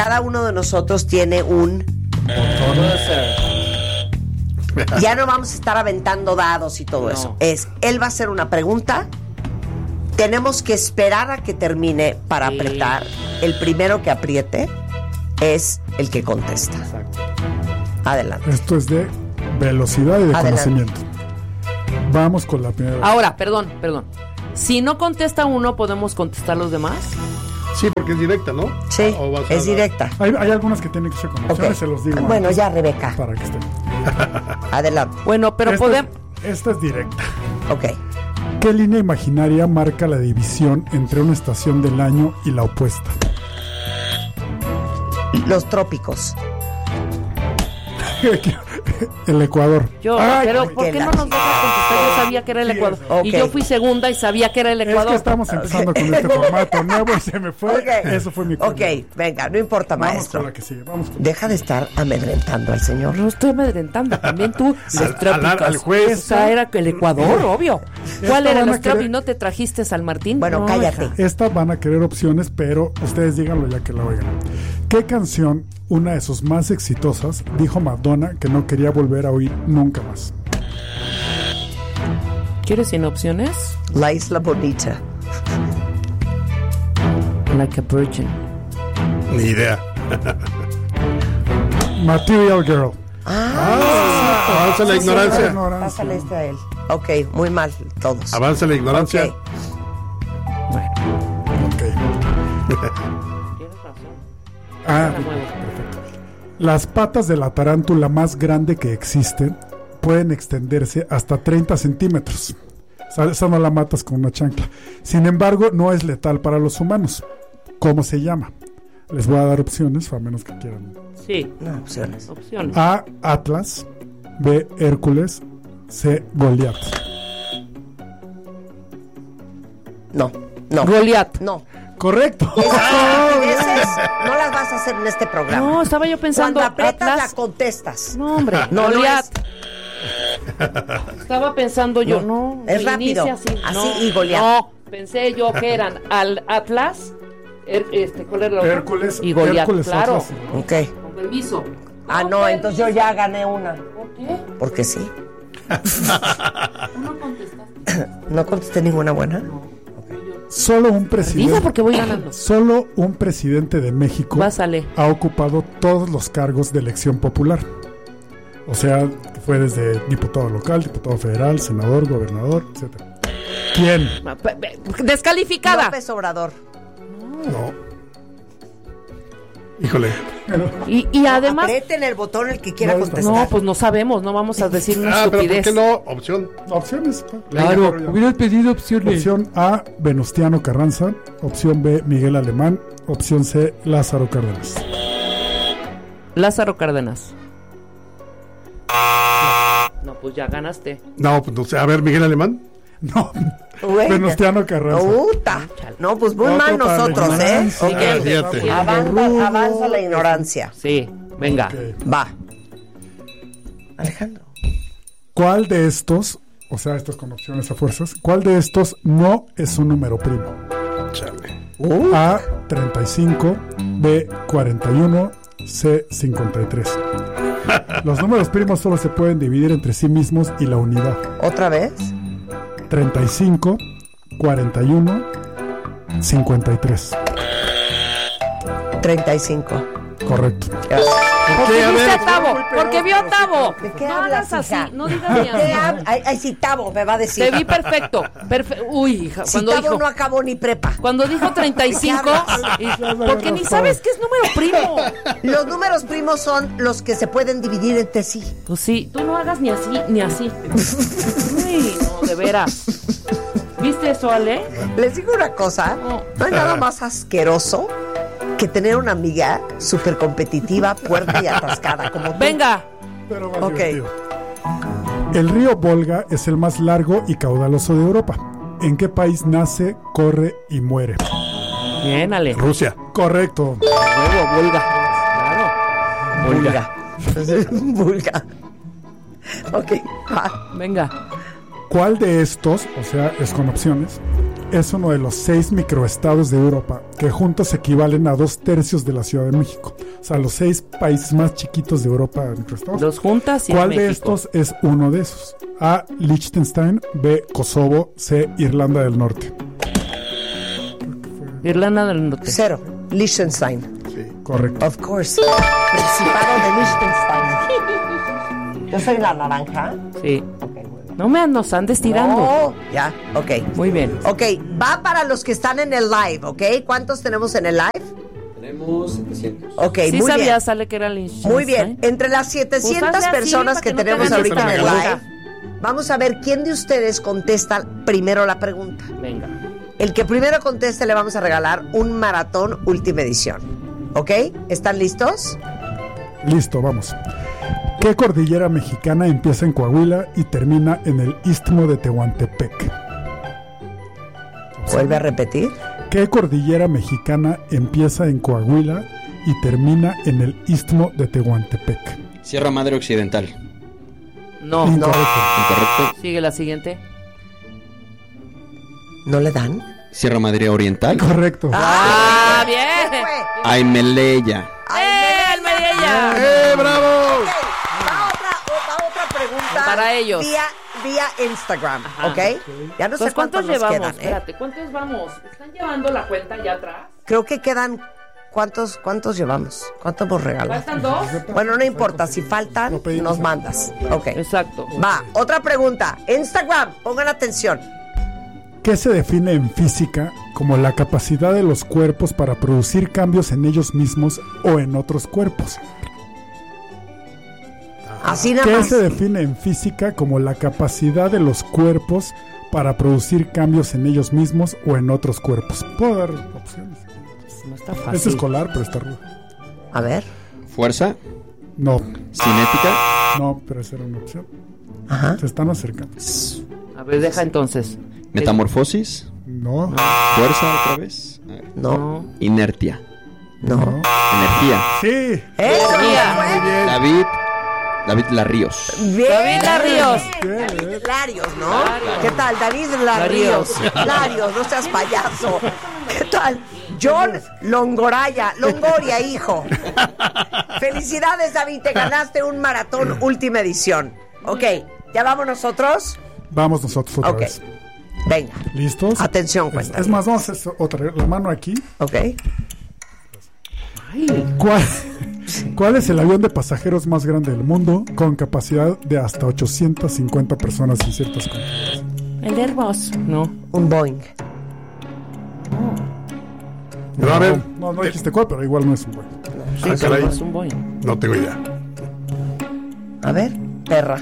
cada uno de nosotros tiene un... Ya no vamos a estar aventando dados y todo eso. Él va a hacer una pregunta. Tenemos que esperar a que termine para apretar. El primero que apriete es el que contesta. Exacto. Adelante. Esto es de velocidad y de conocimiento. Vamos con la primera. Ahora, perdón. Si no contesta uno, ¿podemos contestar los demás? Sí, porque es directa, ¿no? Sí, es directa. Hay algunas que tienen que ser con opciones, se los digo. Bueno, ya, Rebeca. Para que estén. Adelante. Bueno, pero podemos... Esta es directa. Ok. ¿Qué línea imaginaria marca la división entre una estación del año y la opuesta? Los trópicos. El Ecuador. Pero ¿por qué no nos deja contestar? Yo sabía que era el Ecuador. Okay. Y yo fui segunda y sabía que era el Ecuador. Es que estamos empezando con este formato nuevo y se me fue. Okay. Eso fue mi culpa. Ok, venga, no importa, maestro. Vamos con la que sigue. Deja de estar amedrentando al señor. No estoy amedrentando, también tú. Los trópicos. Al juez. Esa era el Ecuador, obvio. ¿Cuál era los trópicos? querer... ¿No te trajiste San Martín? Bueno, no, cállate. Estas van a querer opciones, pero ustedes díganlo ya que la oigan. ¿Qué canción, una de sus más exitosas, dijo Madonna que no quería volver a oír nunca más? ¿Quieres sin opciones? La Isla Bonita. Like a Virgin. Ni idea. Material Girl. Avanza la ignorancia. Pásale este a él. Ok, muy mal todos. Avanza la ignorancia. Ok. Perfecto. Las patas de la tarántula más grande que existen pueden extenderse hasta 30 centímetros. Esa no la matas con una chancla. Sin embargo, no es letal para los humanos. ¿Cómo se llama? Les voy a dar opciones, a menos que quieran. Sí. No, opciones. A. Atlas. B. Hércules. C. Goliat. No. Goliat. No. Correcto. Esas no las vas a hacer en este programa. No, estaba yo pensando. Cuando aprietas Atlas. la contestas. No, hombre. No, Goliat. no Estaba pensando yo, no. Es rápido. Así y Goliat. No, pensé yo que eran al Atlas, ¿cuál era la otra? Hércules y Goliat, Hércules, claro. Atlas. Ok. Con permiso. No, entonces yo ya gané una. ¿Por qué? Porque sí. No contestaste. ¿No contesté ninguna buena? Solo un presidente. Diga porque voy ganando. Solo un presidente de México Pásale. ha ocupado todos los cargos de elección popular. O sea, fue desde diputado local, diputado federal, senador, gobernador, etc. ¿Quién? Descalificada. López Obrador. No. Híjole. Y además. Aprieten el botón el que quiera contestar. No, pues no sabemos, no vamos a decir una Pero ¿por estupidez. qué no? Opción. Opciones. Claro, hubieras pedido opciones. Opción A, Venustiano Carranza. Opción B, Miguel Alemán. Opción C, Lázaro Cárdenas. Lázaro Cárdenas. No, pues ya ganaste. No, pues no sé. A ver, Miguel Alemán. No, Güey, Venustiano Carranza. No, pues muy Otro mal para la nosotros, ¿eh? ignorancia. Ok. Fíjate. Avanza la ignorancia. Sí, venga. Ok. Va. Alejandro. ¿Cuál de estos, o sea, estos con opciones a fuerzas, cuál de estos no es un número primo? Chale. A, 35, B, 41, C, 53. Los números primos solo se pueden dividir entre sí mismos y la unidad. ¿Otra vez? 35, 41, 53. 35. Correcto. Gracias. Porque A viste ver. a Tavo, porque vio a Tavo. ¿De qué No hablas, hagas hija? así, no digas ni ¿De qué así. Ay, sí, Tavo me va a decir. Te vi perfecto. Uy, hija, Si cuando Tavo dijo, no acabó ni prepa. cuando dijo 35, porque ni sabes qué es número primo. Los números primos son los que se pueden dividir entre sí. Pues sí, tú no hagas ni así, ni así. Uy, no, de veras. ¿Viste eso, Ale? Les digo una cosa, no hay nada más asqueroso que tener una amiga súper competitiva, puerta y atascada como tú. Venga. Pero más Ok. divertido. El río Volga es el más largo y caudaloso de Europa. ¿En qué país nace, corre y muere? Bien, Ale. Rusia. Correcto. Luego, Volga. Claro. Vulga. Ok. Venga. ¿Cuál de estos, o sea, es con opciones, es uno de los 6 microestados de Europa, que juntos equivalen a 2/3 de la Ciudad de México. O sea, los 6 países más chiquitos de Europa, microestados. Los juntas y ¿Cuál en de México. estos es uno de esos? A, Liechtenstein, B, Kosovo, C, Irlanda del Norte. Irlanda del Norte. 0. Liechtenstein. Correcto. Of course. Principado de Liechtenstein. Yo soy la naranja. Sí. Ok, muy bien. No nos andes tirando. No, ya, ok. Muy bien. Ok, va para los que están en el live, ¿ok? ¿Cuántos tenemos en el live? Tenemos 700. Ok, Sí muy sabía, bien. sale que era Liechtenstein. Muy bien. Entre las 700 Pues hazle así personas para que que no te tenemos hagan ahorita en el esta live, vamos a ver quién de ustedes contesta primero la pregunta. Venga. El que primero conteste le vamos a regalar un maratón última edición. ¿Ok? ¿Están listos? Listo, vamos. ¿Qué cordillera mexicana empieza en Coahuila y termina en el Istmo de Tehuantepec? Vuelve a repetir. ¿Qué cordillera mexicana empieza en Coahuila y termina en el Istmo de Tehuantepec? Sierra Madre Occidental. No. Incorrecto. Incorrecto. Sigue la siguiente. ¿No le dan? Sierra Madre Oriental. Correcto. ¡Ah, bien! ¿Qué fue? Aimeleya. ¡Ay, Medella! ¡Bravo! Ok, va otra pregunta. Para ellos. Vía Instagram, Ajá. ¿ok? Ya no Pues, sé cuántos nos llevamos? quedan, ¿eh? Espérate, ¿cuántos vamos? ¿Están llevando la cuenta allá atrás? Creo que quedan... ¿Cuántos llevamos? ¿Cuántos hemos regalado? ¿Faltan 2? Bueno, no importa. Si faltan, Lo pedimos. nos mandas. Ok. Exacto. Va, otra pregunta. Instagram, pongan atención. ¿Qué se define en física como la capacidad de los cuerpos para producir cambios en ellos mismos o en otros cuerpos? Así nada ¿Qué más. se define en física como la capacidad de los cuerpos para producir cambios en ellos mismos o en otros cuerpos? Puedo dar opciones. No está Es fácil. escolar, pero está rudo. A ver. Fuerza. No, Cinética. no, pero esa era una opción. Ajá. Se están acercando. A ver, deja entonces. Metamorfosis. No, Fuerza otra vez. A ver. No, Inertia. no. no. Energía. Sí, ¡Eso! Mía. David Larríos. ¡Bien! David Larríos. David Larios, ¿no? Larios. ¿Qué tal? David Larríos. Larios, no seas payaso. ¿Qué tal? John Longoria, hijo. Felicidades, David, te ganaste un maratón última edición. Ok, ¿ya vamos nosotros? vamos nosotros otra Ok. vez. Venga, ¿Listos? atención, Es cuéntame. más, vamos a hacer otra. La mano aquí. Ok. ¿Cuál es el avión de pasajeros más grande del mundo con capacidad de hasta 850 personas en ciertas configuraciones? El Airbus. No. Un Boeing. No, a ver. No dijiste cuál, pero igual no es un buen. Sí, Ah, caray. pero es un Boeing. No tengo idea. A ver, perra.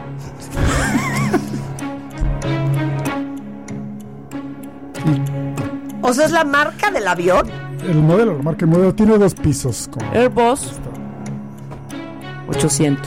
O sea, es la marca del avión. El modelo, la marca, el modelo tiene 2 pisos. Airbus 800.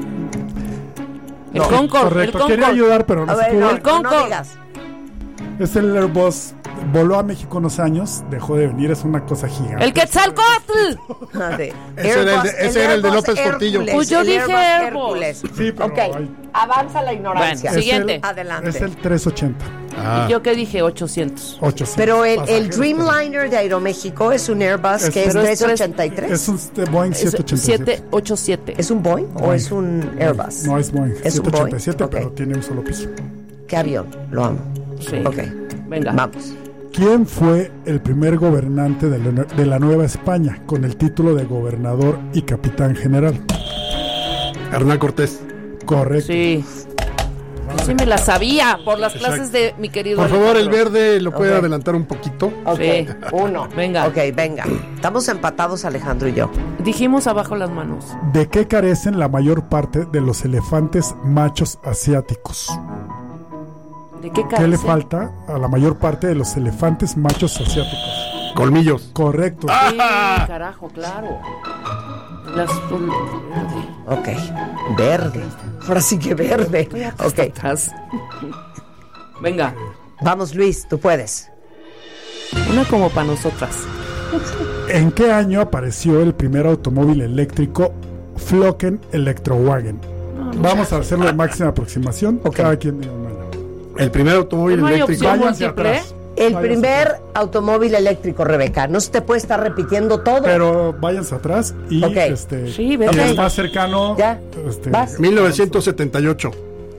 El No, Concorde. Correcto, El quería Concorde. ayudar, pero no A se ver, pudo. no, El Concorde. no digas. Es el Airbus. Voló a México unos años, dejó de venir, es una cosa gigante. El Quetzalcóatl. Ese era el de López Portillo. Pues yo el dije Airbus Airbus. Hércules. Sí, pero Ok, hay- avanza la ignorancia. Bueno, siguiente. Adelante. Es el 380. ¿Y yo qué dije? 800. 800 Pero el pasajeros, Dreamliner de Aeroméxico es un Airbus Es- que es pero es 383. Es un Boeing Es 787. 787. ¿Es un Boeing o es un Airbus? No es Boeing, Es un 787, Boeing, pero ok. tiene un solo piso. ¿Qué avión? Lo amo. Sí. Ok, Venga. vamos. ¿Quién fue el primer gobernante de la Nueva España con el título de gobernador y capitán general? Hernán Cortés. Correcto. Sí. Yo sí me la sabía por las Exacto. clases de mi querido Por favor, el Alejandro. verde lo puede Ok. adelantar un poquito. Ok, Sí. uno. Venga. Ok, venga. Estamos empatados, Alejandro y yo. Dijimos abajo las manos. ¿De qué carecen la mayor parte de los elefantes machos asiáticos? ¿De qué ¿Qué carece? le falta a la mayor parte de los elefantes machos asiáticos? Colmillos. Correcto. Sí, carajo, claro. Las... Ok, verde. Ahora sí que verde. Ok, Estás- Venga, vamos Luis, tú puedes. una como para nosotras. ¿En qué año apareció el primer automóvil eléctrico Flocken Electrowagen? Vamos a hacerlo de máxima aproximación. Ok. Cada quien diga un año. El primer automóvil ¿No hay eléctrico. opción Váyanse múltiple? atrás. El primer automóvil eléctrico, Rebeca. No se te puede estar repitiendo todo. Pero váyanse atrás y Sí, y vete. el más cercano. Ya. Vas. 1978.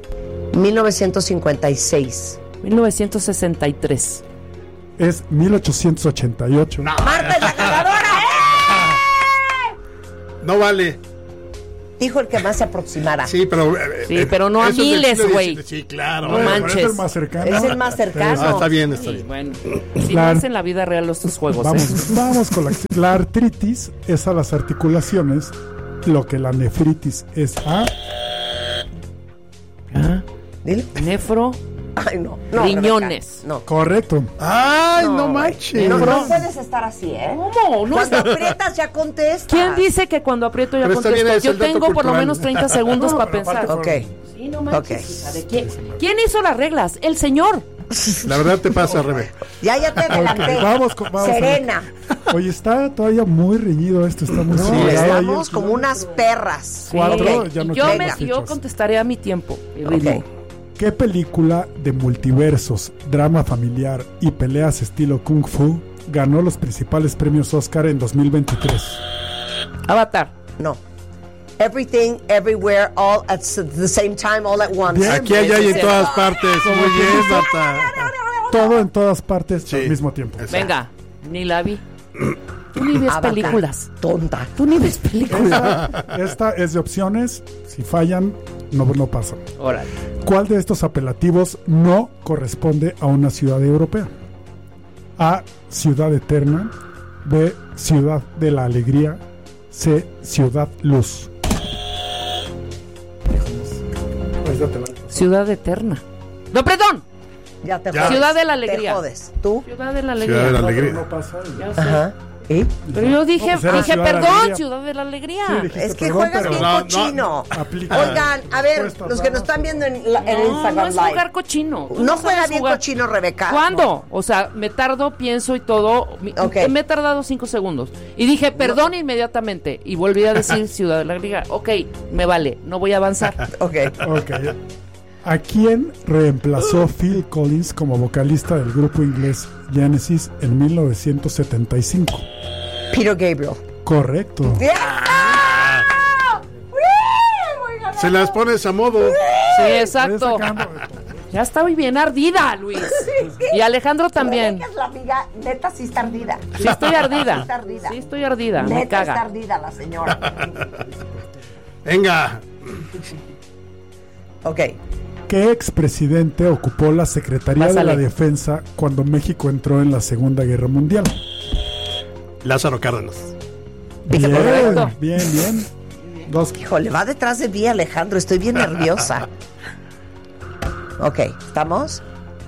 1956. 1963. Es 1888. ¡Marta es la ganadora! No vale. Dijo el que más se aproximara. Sí, pero. Sí, pero no a eso es del miles, siglo güey. XIX. Sí, claro. No Por manches. eso es el más cercano. Es el más cercano. Está bien, está Sí, bien. bueno, si Claro. no es en la vida real estos juegos, Vamos con la artritis es a las articulaciones lo que la nefritis es a Dile. Nefro, Ay, no. riñones. Rebeca, no. correcto. Ay, no güey. manches. No puedes estar así, ¿eh? ¿Cómo? No Cuando está- aprietas ya contestas. ¿Quién dice que cuando aprieto ya Pero está bien, contesto? es Yo el dato tengo por lo cultural. menos 30 segundos para pensar. Ok. Sí, no manches, Ok. hija, ¿de quién hizo las reglas? El señor. La verdad te pasa, Rebe. Ya te adelanté. Vamos Serena. Oye, está todavía muy reñido esto, está muy No, cerrado estamos ahí. como unas perras. Cuatro, Ok. ya no yo, quedan Venga. yo fichas. contestaré a mi tiempo. y ritmo. Ok. ¿Qué película de multiversos, drama familiar y peleas estilo Kung Fu ganó los principales premios Oscar en 2023? Avatar. No. Everything, everywhere, all at the same time, all at once. Bien. Aquí, allá y en todas partes. Muy bien, Marta. Todo en todas partes Sí. al mismo tiempo. Venga, ni la vi. Tú ni ves Avatar. películas. Tonta. Tú ni ves películas. Esta es de opciones. Si fallan, no pasan. Órale. ¿Cuál de estos apelativos no corresponde a una ciudad europea? A. Ciudad Eterna. B. Ciudad de la Alegría. C. Ciudad Luz. Ciudad Eterna. ¡No, perdón! Ya te Ya. jodes. Ciudad de la Alegría. Te jodes. ¿Tú? Ciudad de la Ciudad Alegría. de la Alegría. No pasa. Ya sé. Ajá. ¿Y? Pero yo dije, No, pues era dije, Ciudad de la perdón, Alegría. Ciudad de la Alegría. Sí, dijiste, Es que perdón, juegas pero bien no, cochino. aplica. Oigan, a ver, Respuestas los que nos raras. están viendo en el No, Instagram no es Live. jugar cochino. Tú No juega sabes bien jugar. cochino, Rebeca. ¿Cuándo? O sea, me tardo, pienso y todo. Ok. Me he tardado 5 segundos. Y dije, perdón inmediatamente. Y volví a decir Ciudad de la Alegría. Ok, me vale, no voy a avanzar. Ok. Ok. ¿A quién reemplazó Phil Collins como vocalista del grupo inglés Genesis en 1975? Peter Gabriel. Correcto. Se las pones a modo. Sí, exacto. Estoy sacando- Ya estoy bien ardida, Luis. Y Alejandro también. Rebeca es la amiga, neta sí está ardida. Sí estoy ardida. Sí está ardida. Sí estoy ardida. Me Neta está caga. ardida la señora. Venga. Ok. ¿Qué expresidente ocupó la Secretaría de Pásale. la Defensa cuando México entró en la Segunda Guerra Mundial? Lázaro Cárdenas. Dice Bien, correcto. bien. Dos. Híjole, va detrás de mí Alejandro, estoy bien nerviosa. Ok, ¿estamos?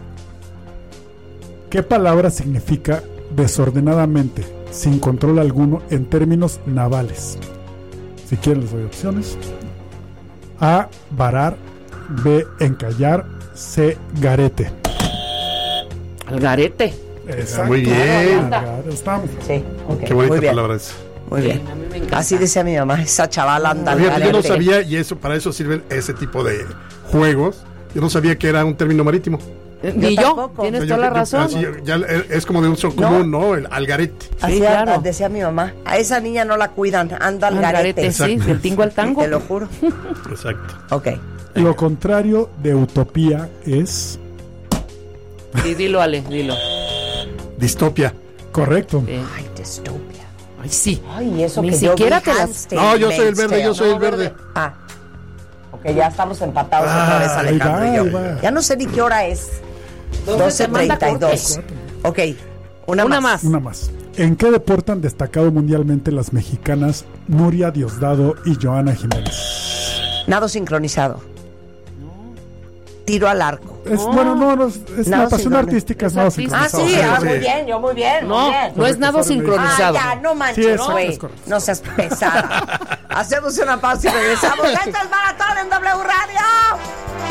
¿Qué palabra significa desordenadamente, sin control alguno en términos navales? Si quieren les doy opciones. A. Varar. B. Encallar. C. Garete. Algarete. Exacto. Muy bien. Estamos. Sí, ok. Qué bonita muy bien, palabra es. muy bien. A mí me encanta. Así decía mi mamá, esa chavala anda al Fíjate, yo no garete. sabía, y eso para eso sirven ese tipo de juegos. Yo no sabía que era un término marítimo. Ni yo. tampoco. Tienes O sea, toda la yo- razón. así, ya es como de uso común, ¿no? El algarete. Así Sí, claro. decía mi mamá. A esa niña no la cuidan, anda al garete. Algarete, sí, del tingo al tango. Te lo juro. Exacto. Ok. Lo contrario de utopía es Sí, dilo, Ale, dilo. Distopia. correcto. Sí. Ay, distopia. Ay, sí. Ay, eso Ni que yo siquiera vi te las- Handmaid's No, yo soy el verde, Tale. yo soy el verde. Ah. Ok, ya estamos empatados otra vez, Ahí Alejandro va, y yo. ahí va. Ya no sé ni qué hora es. ¿Dónde te manda 12:32. Ok, una más. Una más. ¿En qué deporte han destacado mundialmente las mexicanas Nuria Diosdado y Joana Jiménez? Nado sincronizado. Tiro al arco. Es, bueno, no, es Nado la pasión sincronizado. artística, es Es nado artístico. Ah, sí, sincronizado. muy bien, yo muy bien. No, muy bien. no es nado sincronizado. Ah, ya, no Sí, manches, exacto, güey. es correcto. No seas pesada. Hacemos una pausa y regresamos. Esto es Maratón en W Radio.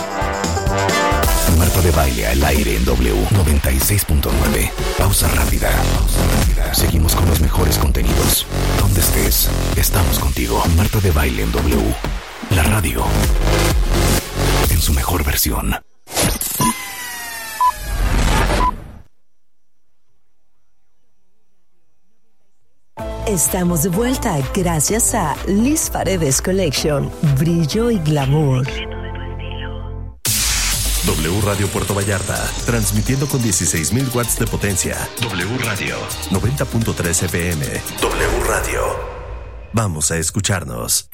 Marta de Baile al aire en W 96.9. Pausa rápida. Seguimos con los mejores contenidos. Donde estés, estamos contigo. Marta de Baile en W. La radio. En su mejor versión. Estamos de vuelta gracias a Liz Paredes Collection. Brillo y glamour. W Radio Puerto Vallarta, transmitiendo con 16,000 watts de potencia. W Radio, 90.3 FM. W Radio. Vamos a escucharnos.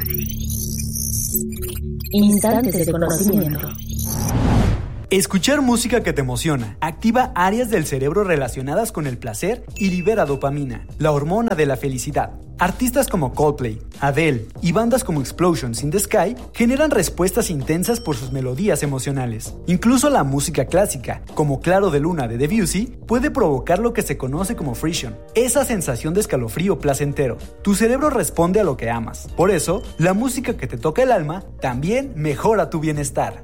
Instantes de conocimiento. Escuchar música que te emociona activa áreas del cerebro relacionadas con el placer y libera dopamina, la hormona de la felicidad. Artistas como Coldplay, Adele y bandas como Explosions in the Sky generan respuestas intensas por sus melodías emocionales. Incluso la música clásica, como Claro de Luna de Debussy, puede provocar lo que se conoce como frisson, esa sensación de escalofrío placentero. Tu cerebro responde a lo que amas. Por eso, la música que te toca el alma también mejora tu bienestar.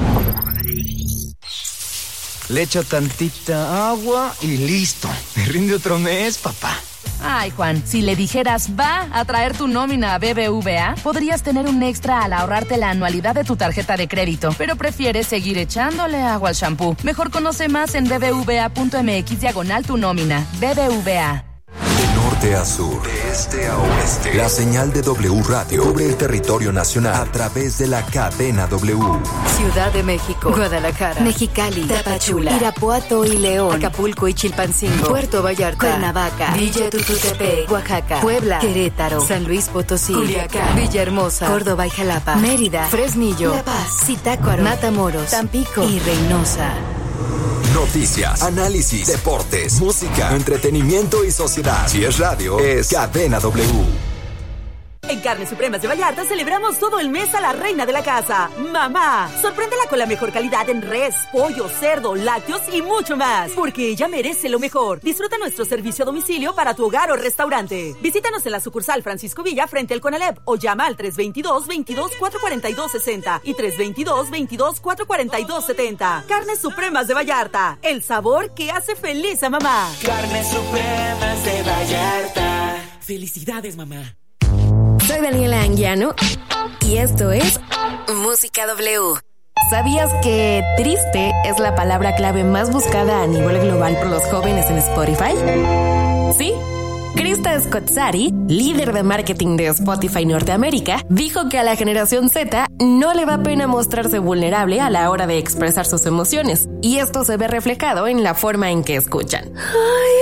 Le echo tantita agua y listo. Me rinde otro mes, papá. Ay, Juan, si le dijeras va a traer tu nómina a BBVA, podrías tener un extra al ahorrarte la anualidad de tu tarjeta de crédito, pero prefieres seguir echándole agua al shampoo. Mejor conoce más en bbva.mx/tu nómina. BBVA. De norte a sur, de este a oeste, la señal de W Radio cubre el territorio nacional a través de la cadena W. Ciudad de México, Guadalajara, Mexicali, Tapachula, Irapuato y León, Acapulco y Chilpancingo, Puerto Vallarta, Cuernavaca, Villa Tututepec, Oaxaca, Puebla, Querétaro, San Luis Potosí, Culiacán, Villahermosa, Córdoba y Jalapa, Mérida, Fresnillo, La Paz, Zitácuaro, Matamoros, Tampico y Reynosa. Noticias, análisis, deportes, música, entretenimiento y sociedad. Si es radio, es Cadena W. En Carnes Supremas de Vallarta celebramos todo el mes a la reina de la casa, mamá. Sorpréndela con la mejor calidad en res, pollo, cerdo, lácteos y mucho más, porque ella merece lo mejor. Disfruta nuestro servicio a domicilio para tu hogar o restaurante. Visítanos en la sucursal Francisco Villa frente al Conalep o llama al 322-22-442-60 y 322-22-442-70. Carnes Supremas de Vallarta, el sabor que hace feliz a mamá. Carnes Supremas de Vallarta. Felicidades, mamá. Soy Daniela Anguiano y esto es Música W. ¿Sabías que triste es la palabra clave más buscada a nivel global por los jóvenes en Spotify? ¿Sí? Krista Scott-Sari, líder de marketing de Spotify Norteamérica, dijo que a la generación Z no le da pena mostrarse vulnerable a la hora de expresar sus emociones, y esto se ve reflejado en la forma en que escuchan. Ay,